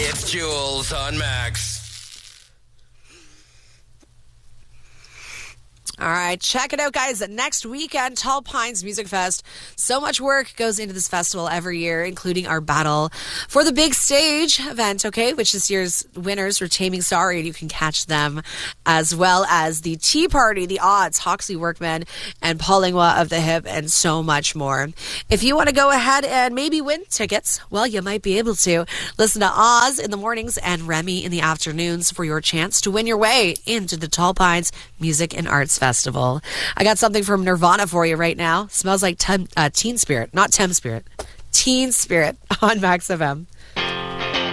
It's Jules on Max. All right, check it out, guys. Next weekend, Tall Pines Music Fest. So much work goes into this festival every year, including our battle for the big stage event, okay, which this year's winners were Taming Sorry, and you can catch them, as well as the Tea Party, The Odds, Hawksley Workmen, and Paul Lingua of the Hip, and so much more. If you want to go ahead and maybe win tickets, well, you might be able to. Listen to Oz in the mornings and Remy in the afternoons for your chance to win your way into the Tall Pines Music and Arts Festival. I got something from Nirvana for you right now. Smells like Teen Spirit, not Tem Spirit. Teen Spirit on Max FM.